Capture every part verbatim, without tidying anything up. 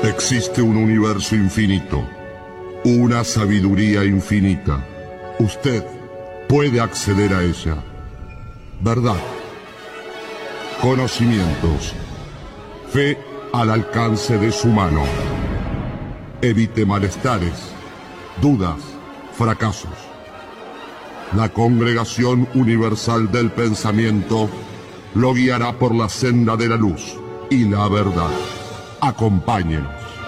Existe un universo infinito, una sabiduría infinita. Usted puede acceder a ella. Verdad, conocimientos, fe al alcance de su mano. Evite malestares, dudas, fracasos. La Congregación Universal del Pensamiento lo guiará por la senda de la luz y la verdad. Acompáñenos.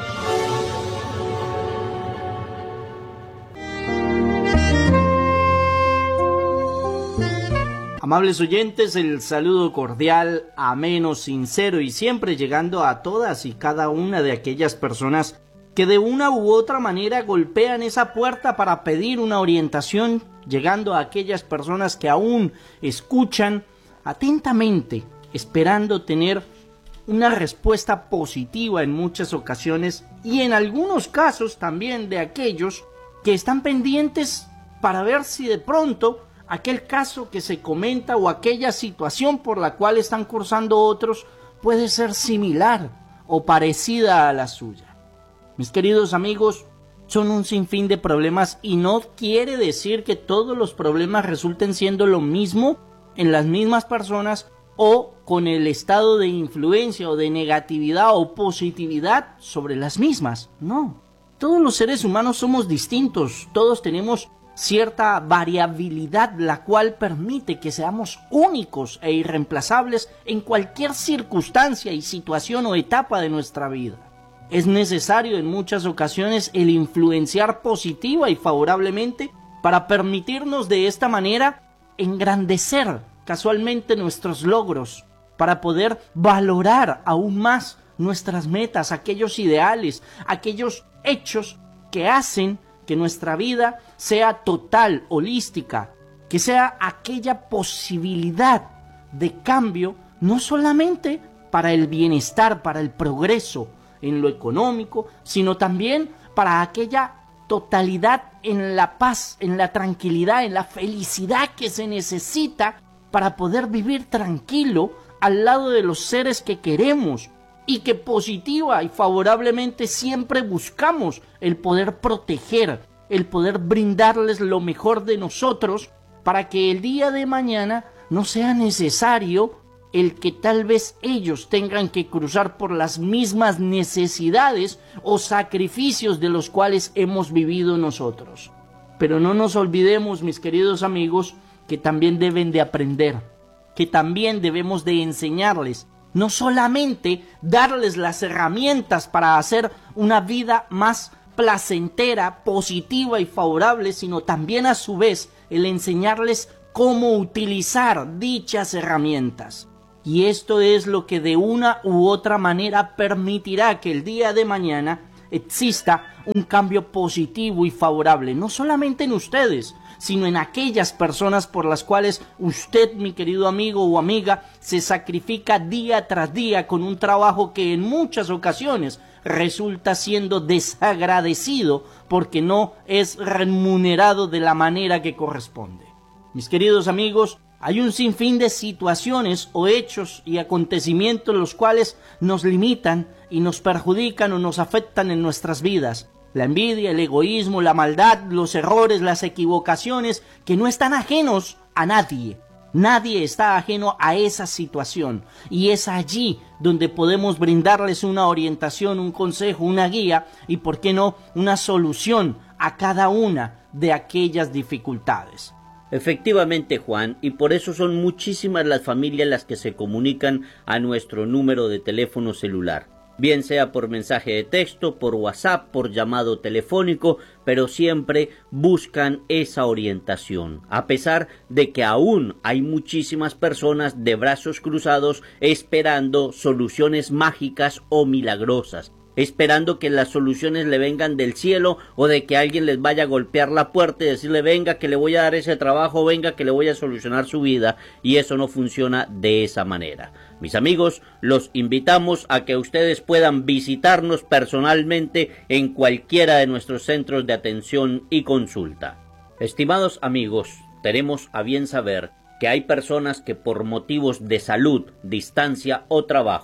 Amables oyentes, el saludo cordial, ameno, sincero y siempre llegando a todas y cada una de aquellas personas que de una u otra manera golpean esa puerta para pedir una orientación, llegando a aquellas personas que aún escuchan atentamente, esperando tener una respuesta positiva en muchas ocasiones y en algunos casos también de aquellos que están pendientes para ver si de pronto aquel caso que se comenta o aquella situación por la cual están cursando otros puede ser similar o parecida a la suya. Mis queridos amigos, son un sinfín de problemas y no quiere decir que todos los problemas resulten siendo lo mismo en las mismas personas o con el estado de influencia o de negatividad o positividad sobre las mismas. No, todos los seres humanos somos distintos, todos tenemos cierta variabilidad la cual permite que seamos únicos e irreemplazables en cualquier circunstancia y situación o etapa de nuestra vida. Es necesario en muchas ocasiones el influenciar positiva y favorablemente para permitirnos de esta manera engrandecer casualmente nuestros logros, para poder valorar aún más nuestras metas, aquellos ideales, aquellos hechos que hacen que nuestra vida sea total, holística, que sea aquella posibilidad de cambio, no solamente para el bienestar, para el progreso en lo económico, sino también para aquella totalidad en la paz, en la tranquilidad, en la felicidad que se necesita para poder vivir tranquilo al lado de los seres que queremos y que positiva y favorablemente siempre buscamos el poder proteger, el poder brindarles lo mejor de nosotros para que el día de mañana no sea necesario el que tal vez ellos tengan que cruzar por las mismas necesidades o sacrificios de los cuales hemos vivido nosotros. Pero no nos olvidemos, mis queridos amigos, que también deben de aprender, que también debemos de enseñarles, no solamente darles las herramientas para hacer una vida más placentera, positiva y favorable, sino también a su vez el enseñarles cómo utilizar dichas herramientas. Y esto es lo que de una u otra manera permitirá que el día de mañana exista un cambio positivo y favorable, no solamente en ustedes, sino en aquellas personas por las cuales usted, mi querido amigo o amiga, se sacrifica día tras día con un trabajo que en muchas ocasiones resulta siendo desagradecido porque no es remunerado de la manera que corresponde. Mis queridos amigos, hay un sinfín de situaciones o hechos y acontecimientos los cuales nos limitan y nos perjudican o nos afectan en nuestras vidas. La envidia, el egoísmo, la maldad, los errores, las equivocaciones que no están ajenos a nadie. Nadie está ajeno a esa situación y es allí donde podemos brindarles una orientación, un consejo, una guía y, por qué no, una solución a cada una de aquellas dificultades. Efectivamente, Juan, y por eso son muchísimas las familias las que se comunican a nuestro número de teléfono celular. Bien sea por mensaje de texto, por WhatsApp, por llamado telefónico, pero siempre buscan esa orientación, a pesar de que aún hay muchísimas personas de brazos cruzados esperando soluciones mágicas o milagrosas, esperando que las soluciones le vengan del cielo o de que alguien les vaya a golpear la puerta y decirle venga que le voy a dar ese trabajo, venga que le voy a solucionar su vida, y eso no funciona de esa manera. Mis amigos, los invitamos a que ustedes puedan visitarnos personalmente en cualquiera de nuestros centros de atención y consulta. Estimados amigos, tenemos a bien saber que hay personas que por motivos de salud, distancia o trabajo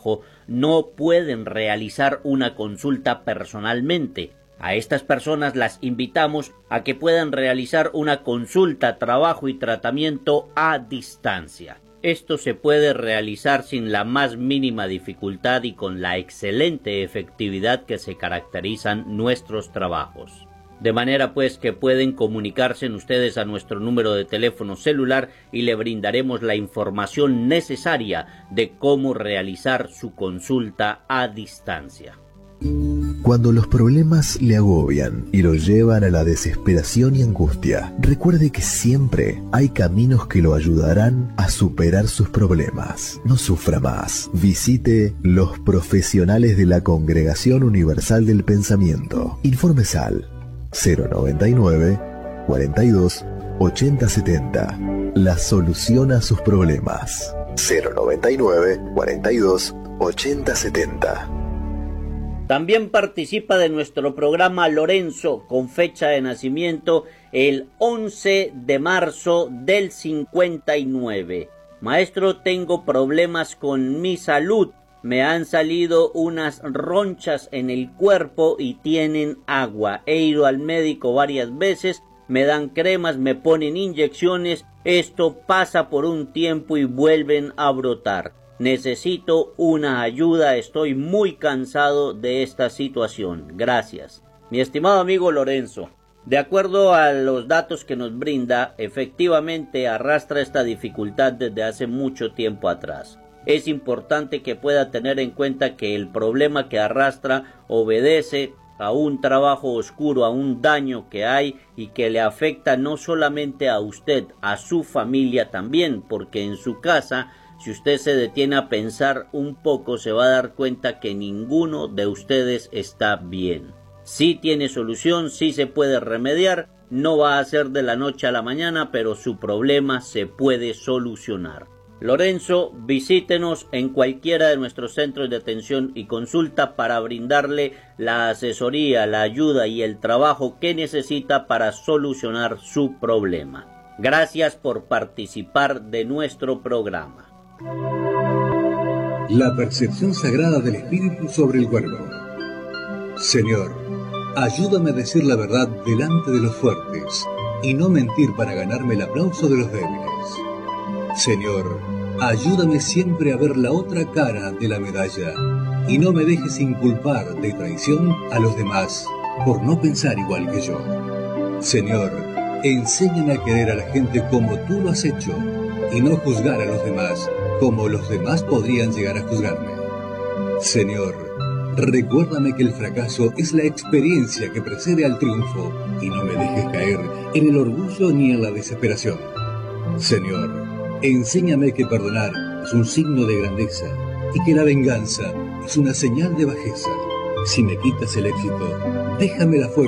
no pueden realizar una consulta personalmente. A estas personas las invitamos a que puedan realizar una consulta, trabajo y tratamiento a distancia. Esto se puede realizar sin la más mínima dificultad y con la excelente efectividad que se caracterizan nuestros trabajos. De manera pues que pueden comunicarse ustedes a nuestro número de teléfono celular y le brindaremos la información necesaria de cómo realizar su consulta a distancia. Cuando los problemas le agobian y lo llevan a la desesperación y angustia, recuerde que siempre hay caminos que lo ayudarán a superar sus problemas. No sufra más. Visite los profesionales de la Congregación Universal del Pensamiento. Informes al cero noventa y nueve, cuarenta y dos, ochenta setenta. La solución a sus problemas. cero noventa y nueve, cuarenta y dos, ochenta setenta. También participa de nuestro programa Lorenzo, con fecha de nacimiento el once de marzo del cincuenta y nueve. Maestro, tengo problemas con mi salud. Me han salido unas ronchas en el cuerpo y tienen agua. He ido al médico varias veces, me dan cremas, me ponen inyecciones. Esto pasa por un tiempo y vuelven a brotar. Necesito una ayuda, estoy muy cansado de esta situación. Gracias. Mi estimado amigo Lorenzo, de acuerdo a los datos que nos brinda, efectivamente arrastra esta dificultad desde hace mucho tiempo atrás. Es importante que pueda tener en cuenta que el problema que arrastra obedece a un trabajo oscuro, a un daño que hay y que le afecta no solamente a usted, a su familia también, porque en su casa, si usted se detiene a pensar un poco, se va a dar cuenta que ninguno de ustedes está bien. Sí tiene solución, sí se puede remediar, no va a ser de la noche a la mañana, pero su problema se puede solucionar. Lorenzo, visítenos en cualquiera de nuestros centros de atención y consulta para brindarle la asesoría, la ayuda y el trabajo que necesita para solucionar su problema. Gracias por participar de nuestro programa. La percepción sagrada del espíritu sobre el cuerpo. Señor, ayúdame a decir la verdad delante de los fuertes y no mentir para ganarme el aplauso de los débiles. Señor, ayúdame siempre a ver la otra cara de la medalla y no me dejes inculpar de traición a los demás por no pensar igual que yo. Señor, enséñame a querer a la gente como tú lo has hecho y no juzgar a los demás como los demás podrían llegar a juzgarme. Señor, recuérdame que el fracaso es la experiencia que precede al triunfo y no me dejes caer en el orgullo ni en la desesperación. Señor, enséñame que perdonar es un signo de grandeza y que la venganza es una señal de bajeza. Si me quitas el éxito, déjame la fuerza